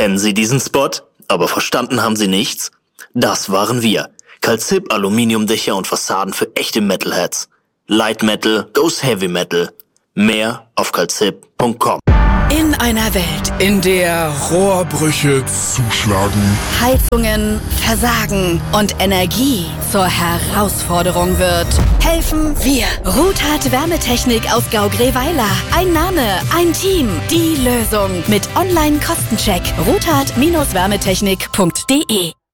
Kennen Sie diesen Spot? Aber verstanden haben Sie nichts? Das waren wir. Calzip Aluminiumdächer und Fassaden für echte Metalheads. Light Metal goes Heavy Metal. Mehr auf calzip.com. In einer Welt, in der Rohrbrüche zuschlagen, Heizungen versagen und Energie zur Herausforderung wird, helfen wir. Ruthard Wärmetechnik aus Gau-Greweiler. Ein Name, ein Team, die Lösung. Mit Online-Kostencheck. ruthard-wärmetechnik.de